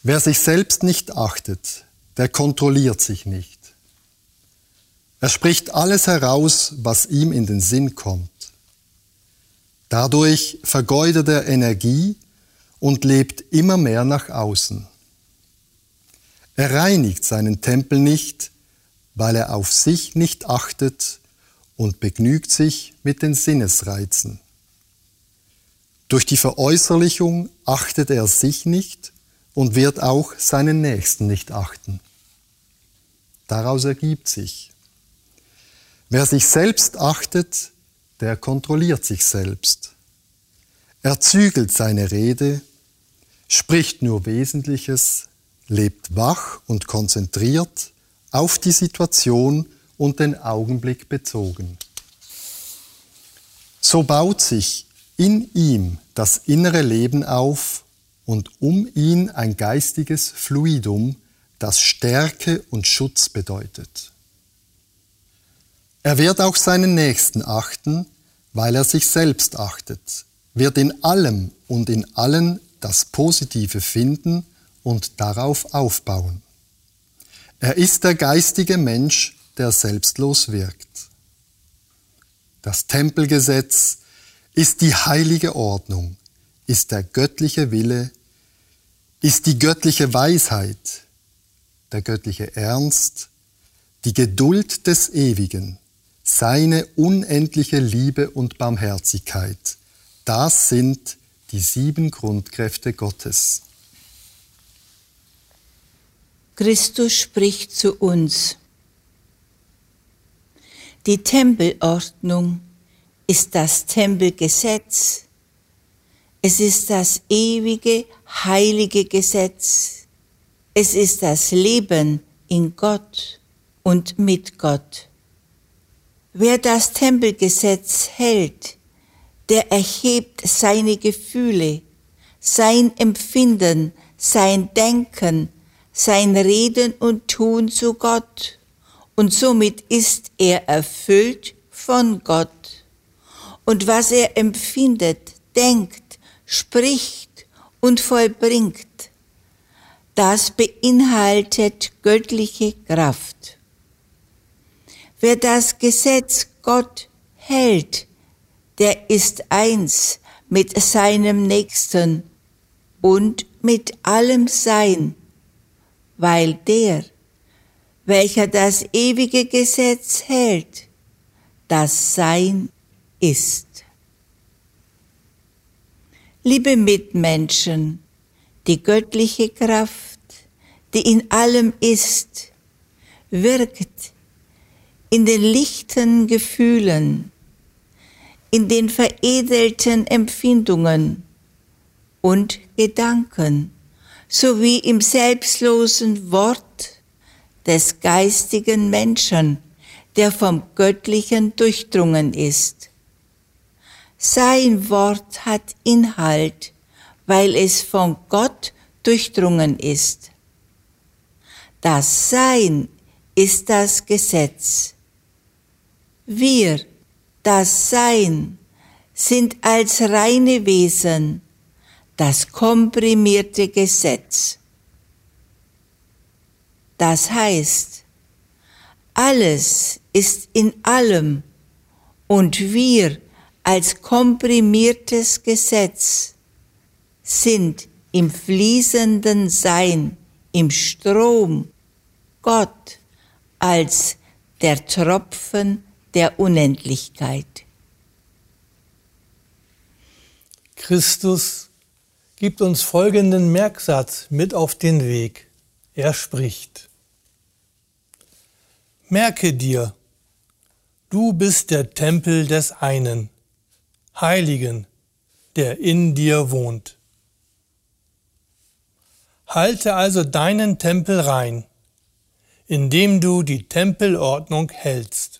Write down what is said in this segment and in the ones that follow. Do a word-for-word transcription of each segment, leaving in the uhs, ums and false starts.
Wer sich selbst nicht achtet, der kontrolliert sich nicht. Er spricht alles heraus, was ihm in den Sinn kommt. Dadurch vergeudet er Energie und lebt immer mehr nach außen. Er reinigt seinen Tempel nicht, weil er auf sich nicht achtet und begnügt sich mit den Sinnesreizen. Durch die Veräußerlichung achtet er sich nicht und wird auch seinen Nächsten nicht achten. Daraus ergibt sich: Wer sich selbst achtet, der kontrolliert sich selbst. Er zügelt seine Rede, spricht nur Wesentliches, lebt wach und konzentriert, auf die Situation und den Augenblick bezogen. So baut sich in ihm das innere Leben auf und um ihn ein geistiges Fluidum, das Stärke und Schutz bedeutet. Er wird auch seinen Nächsten achten, weil er sich selbst achtet, wird in allem und in allen das Positive finden und darauf aufbauen. Er ist der geistige Mensch, der selbstlos wirkt. Das Tempelgesetz ist die heilige Ordnung, ist der göttliche Wille, ist die göttliche Weisheit, der göttliche Ernst, die Geduld des Ewigen, seine unendliche Liebe und Barmherzigkeit. Das sind die sieben Grundkräfte Gottes. Christus spricht zu uns. Die Tempelordnung ist das Tempelgesetz. Es ist das ewige, heilige Gesetz. Es ist das Leben in Gott und mit Gott. Wer das Tempelgesetz hält, der erhebt seine Gefühle, sein Empfinden, sein Denken, sein Reden und Tun zu Gott, und somit ist er erfüllt von Gott. Und was er empfindet, denkt, spricht und vollbringt, das beinhaltet göttliche Kraft. Wer das Gesetz Gott hält, der ist eins mit seinem Nächsten und mit allem Sein, weil der, welcher das ewige Gesetz hält, das Sein ist. Liebe Mitmenschen, die göttliche Kraft, die in allem ist, wirkt in den lichten Gefühlen, in den veredelten Empfindungen und Gedanken, sowie im selbstlosen Wort des geistigen Menschen, der vom Göttlichen durchdrungen ist. Sein Wort hat Inhalt, weil es von Gott durchdrungen ist. Das Sein ist das Gesetz. Wir, das Sein, sind als reine Wesen das komprimierte Gesetz. Das heißt, alles ist in allem und wir als komprimiertes Gesetz sind im fließenden Sein, im Strom, Gott als der Tropfen der Unendlichkeit. Christus gibt uns folgenden Merksatz mit auf den Weg. Er spricht: Merke dir, du bist der Tempel des einen, Heiligen, der in dir wohnt. Halte also deinen Tempel rein, indem du die Tempelordnung hältst.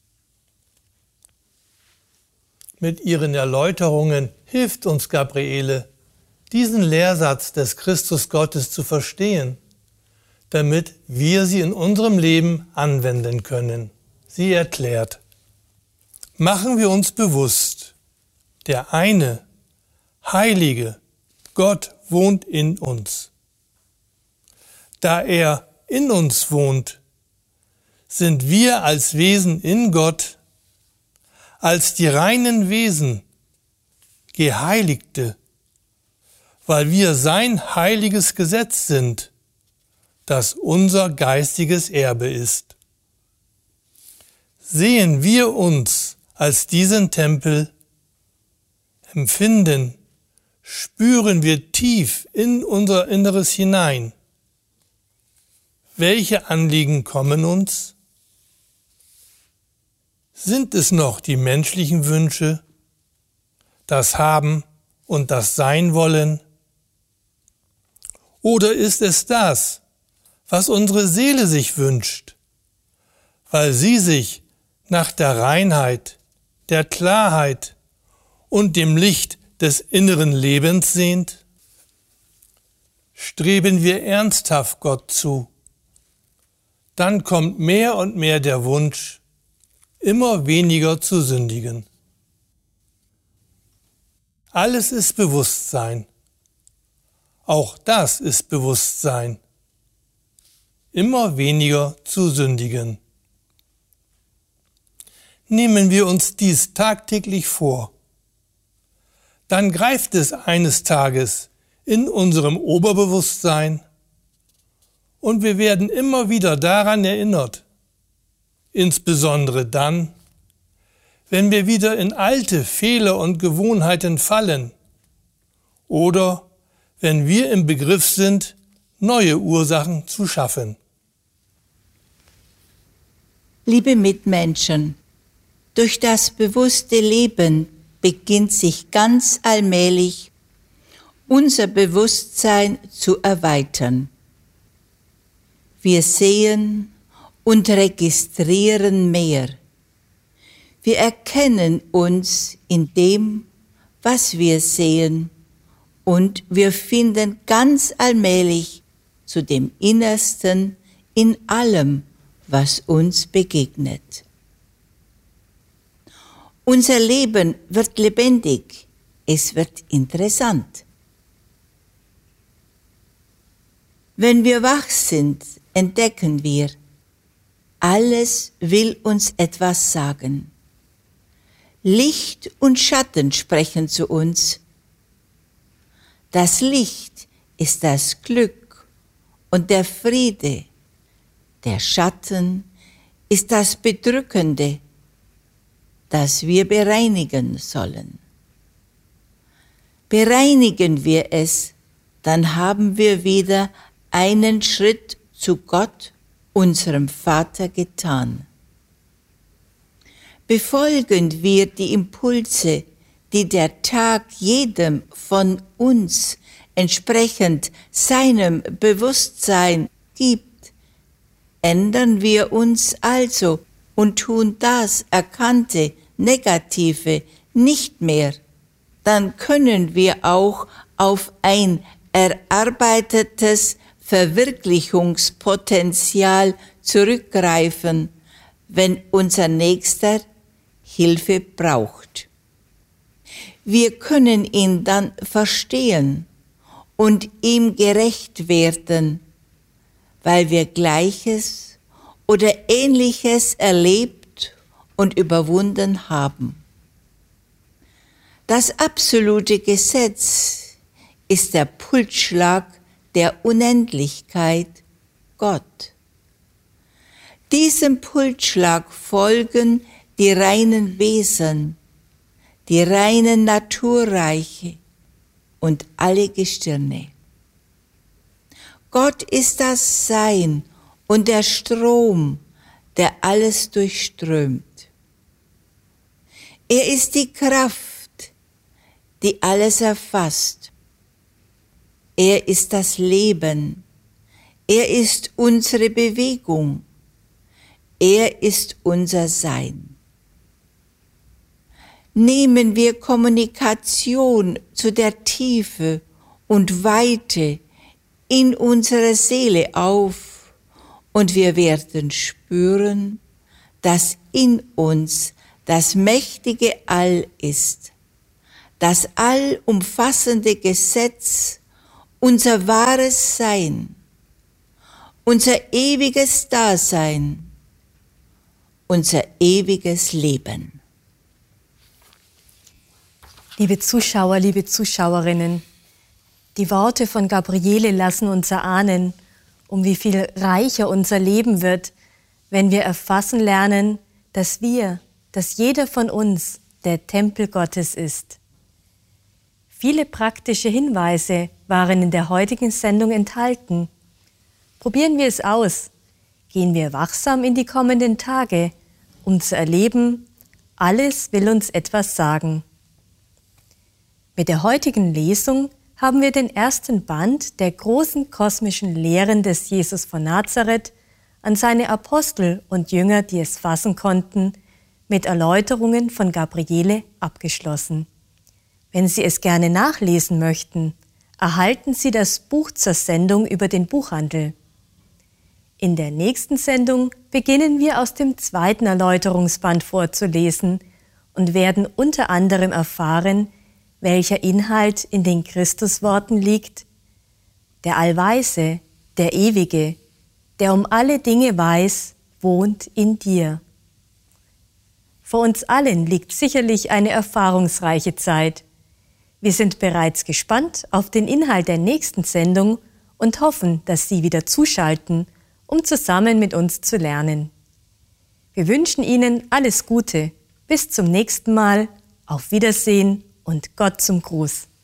Mit ihren Erläuterungen hilft uns Gabriele, diesen Lehrsatz des Christus Gottes zu verstehen, damit wir sie in unserem Leben anwenden können. Sie erklärt: Machen wir uns bewusst, der eine, heilige Gott wohnt in uns. da er in uns wohnt, sind wir als Wesen in Gott, als die reinen Wesen, Geheiligte, weil wir sein heiliges Gesetz sind, das unser geistiges Erbe ist. Sehen wir uns als diesen Tempel, empfinden, spüren wir tief in unser Inneres hinein. Welche Anliegen kommen uns? Sind es noch die menschlichen Wünsche, das Haben und das Sein wollen? Oder ist es das, was unsere Seele sich wünscht, weil sie sich nach der Reinheit, der Klarheit und dem Licht des inneren Lebens sehnt? Streben wir ernsthaft Gott zu, dann kommt mehr und mehr der Wunsch, immer weniger zu sündigen. Alles ist Bewusstsein. Auch das ist Bewusstsein. Immer weniger zu sündigen. Nehmen wir uns dies tagtäglich vor. Dann greift es eines Tages in unserem Oberbewusstsein und wir werden immer wieder daran erinnert, insbesondere dann, wenn wir wieder in alte Fehler und Gewohnheiten fallen oder wenn wir im Begriff sind, neue Ursachen zu schaffen. Liebe Mitmenschen, durch das bewusste Leben beginnt sich ganz allmählich unser Bewusstsein zu erweitern. Wir sehen und registrieren mehr. Wir erkennen uns in dem, was wir sehen, und wir finden ganz allmählich zu dem Innersten in allem, was uns begegnet. Unser Leben wird lebendig, es wird interessant. Wenn wir wach sind, entdecken wir, alles will uns etwas sagen. Licht und Schatten sprechen zu uns. Das Licht ist das Glück und der Friede. Der Schatten ist das Bedrückende, das wir bereinigen sollen. Bereinigen wir es, dann haben wir wieder einen Schritt zu Gott, unserem Vater, getan. Befolgen wir die Impulse, die der Tag jedem von uns entsprechend seinem Bewusstsein gibt, ändern wir uns also und tun das Erkannte, Negative nicht mehr, dann können wir auch auf ein erarbeitetes Verwirklichungspotenzial zurückgreifen, wenn unser Nächster Hilfe braucht. Wir können ihn dann verstehen und ihm gerecht werden, weil wir Gleiches oder Ähnliches erlebt und überwunden haben. Das absolute Gesetz ist der Pulsschlag der Unendlichkeit, Gott. Diesem Pulsschlag folgen die reinen Wesen, die reinen Naturreiche und alle Gestirne. Gott ist das Sein und der Strom, der alles durchströmt. Er ist die Kraft, die alles erfasst. Er ist das Leben. Er ist unsere Bewegung. Er ist unser Sein. Nehmen wir Kommunikation zu der Tiefe und Weite in unserer Seele auf und wir werden spüren, dass in uns das mächtige All ist, das allumfassende Gesetz, unser wahres Sein. unser ewiges Dasein, unser ewiges Leben. Liebe Zuschauer, liebe Zuschauerinnen, die Worte von Gabriele lassen uns erahnen, um wie viel reicher unser Leben wird, wenn wir erfassen lernen, dass wir, dass jeder von uns der Tempel Gottes ist. Viele praktische Hinweise waren in der heutigen Sendung enthalten. Probieren wir es aus. Gehen wir wachsam in die kommenden Tage, um zu erleben, alles will uns etwas sagen. Mit der heutigen Lesung haben wir den ersten Band der großen kosmischen Lehren des Jesus von Nazareth an seine Apostel und Jünger, die es fassen konnten, mit Erläuterungen von Gabriele abgeschlossen. Wenn Sie es gerne nachlesen möchten, erhalten Sie das Buch zur Sendung über den Buchhandel. In der nächsten Sendung beginnen wir aus dem zweiten Erläuterungsband vorzulesen und werden unter anderem erfahren, welcher Inhalt in den Christusworten liegt: Der Allweise, der Ewige, der um alle Dinge weiß, wohnt in dir. Vor uns allen liegt sicherlich eine erfahrungsreiche Zeit. Wir sind bereits gespannt auf den Inhalt der nächsten Sendung und hoffen, dass Sie wieder zuschalten, um zusammen mit uns zu lernen. Wir wünschen Ihnen alles Gute. Bis zum nächsten Mal. Auf Wiedersehen und Gott zum Gruß.